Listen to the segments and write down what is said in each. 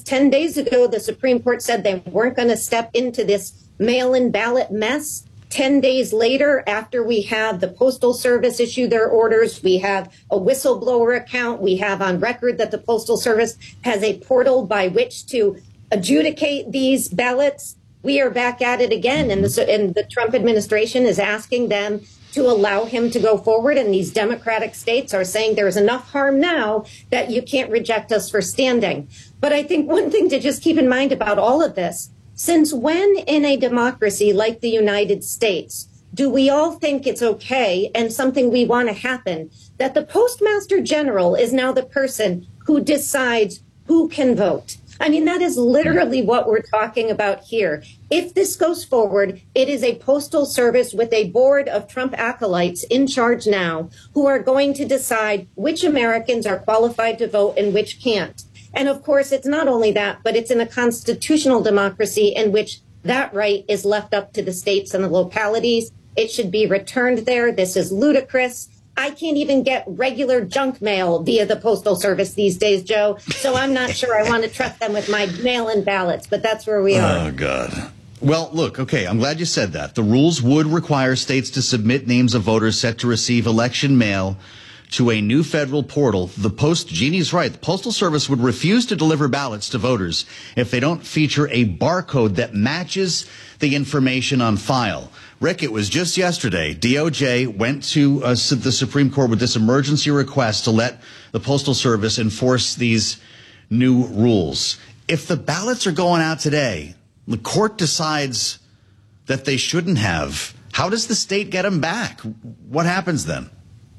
10 days ago, the Supreme Court said they weren't going to step into this mail-in ballot mess. 10 days later, after we have the Postal Service issue their orders, we have a whistleblower account. We have on record that the Postal Service has a portal by which to adjudicate these ballots. We are back at it again. And the Trump administration is asking them to allow him to go forward. And these Democratic states are saying there's enough harm now that you can't reject us for standing. But I think one thing to just keep in mind about all of this, since when in a democracy like the United States do we all think it's okay and something we want to happen that the Postmaster General is now the person who decides who can vote? I mean, that is literally what we're talking about here. If this goes forward, it is a postal service with a board of Trump acolytes in charge now who are going to decide which Americans are qualified to vote and which can't. And of course, it's not only that, but it's in a constitutional democracy in which that right is left up to the states and the localities. It should be returned there. This is ludicrous. I can't even get regular junk mail via the Postal Service these days, Joe. So I'm not sure I want to trust them with my mail-in ballots, but that's where we are. Oh, God. Well, look, okay, I'm glad you said that. The rules would require states to submit names of voters set to receive election mail to a new federal portal. Jeannie's right. The Postal Service would refuse to deliver ballots to voters if they don't feature a barcode that matches the information on file. Rick, it was just yesterday, DOJ went to the Supreme Court with this emergency request to let the Postal Service enforce these new rules. If the ballots are going out today, the court decides that they shouldn't have, how does the state get them back? What happens then?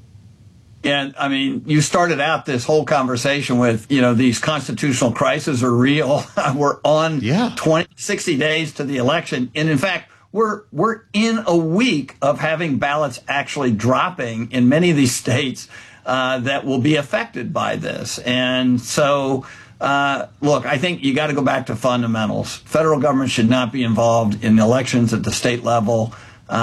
And, I mean, you started out this whole conversation with, these constitutional crises are real. We're on 60 days to the election. And, in fact, we're in a week of having ballots actually dropping in many of these states that will be affected by this. And so, look, I think you got to go back to fundamentals. Federal government should not be involved in elections at the state level.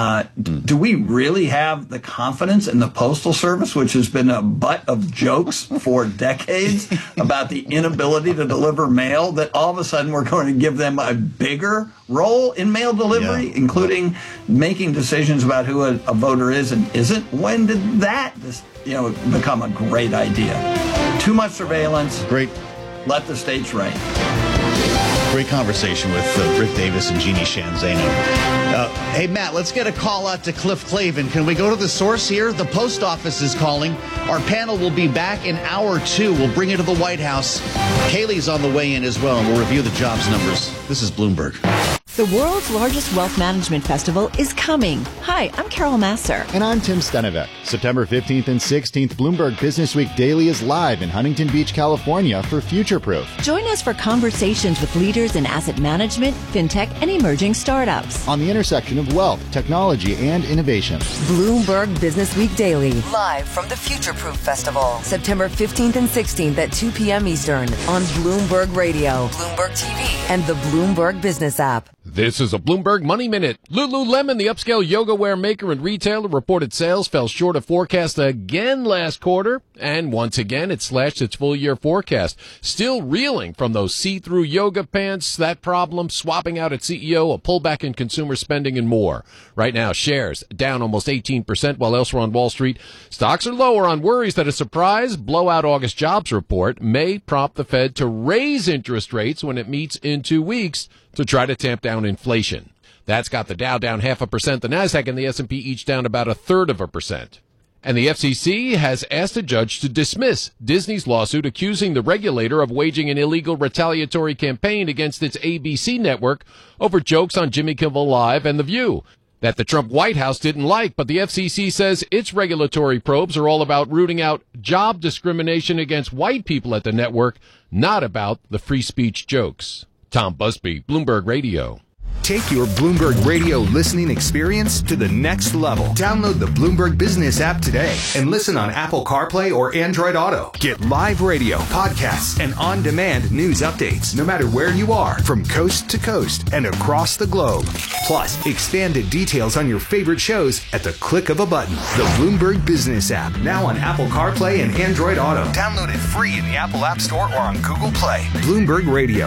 Do we really have the confidence in the Postal Service, which has been a butt of jokes for decades about the inability to deliver mail, that all of a sudden we're going to give them a bigger role in mail delivery, including making decisions about who a voter is and isn't? When did that become a great idea? Too much surveillance. Great. Let the states reign. Great conversation with Rick Davis and Jeannie Shanzano. Hey, Matt, let's get a call out to Cliff Clavin. Can we go to the source here? The post office is calling. Our panel will be back in hour 2. We'll bring you to the White House. Kaylee's on the way in as well, and we'll review the jobs numbers. This is Bloomberg. The world's largest wealth management festival is coming. Hi, I'm Carol Masser. And I'm Tim Stenevec. September 15th and 16th, Bloomberg Business Week Daily is live in Huntington Beach, California for Futureproof. Join us for conversations with leaders in asset management, fintech, and emerging startups. On the intersection of wealth, technology, and innovation. Bloomberg Business Week Daily. Live from the Futureproof Festival. September 15th and 16th at 2 p.m. Eastern on Bloomberg Radio, Bloomberg TV, and the Bloomberg Business app. This is a Bloomberg Money Minute. Lululemon, the upscale yoga wear maker and retailer, reported sales fell short of forecast again last quarter, and once again it slashed its full-year forecast. Still reeling from those see-through yoga pants, that problem, swapping out its CEO, a pullback in consumer spending, and more. Right now, shares down almost 18%, while elsewhere on Wall Street, stocks are lower on worries that a surprise blowout August jobs report may prompt the Fed to raise interest rates when it meets in 2 weeks to try to tamp down inflation. That's got the Dow down 0.5%, the Nasdaq and the S&P each down about 0.33%. And the FCC has asked a judge to dismiss Disney's lawsuit accusing the regulator of waging an illegal retaliatory campaign against its ABC network over jokes on Jimmy Kimmel Live and The View that the Trump White House didn't like. But the FCC says its regulatory probes are all about rooting out job discrimination against white people at the network, not about the free speech jokes. Tom Busby, Bloomberg Radio. Take your Bloomberg Radio listening experience to the next level. Download the Bloomberg Business app today and listen on Apple CarPlay or Android Auto. Get live radio, podcasts, and on-demand news updates no matter where you are, from coast to coast and across the globe. Plus, expanded details on your favorite shows at the click of a button. The Bloomberg Business app, now on Apple CarPlay and Android Auto. Download it free in the Apple App Store or on Google Play. Bloomberg Radio.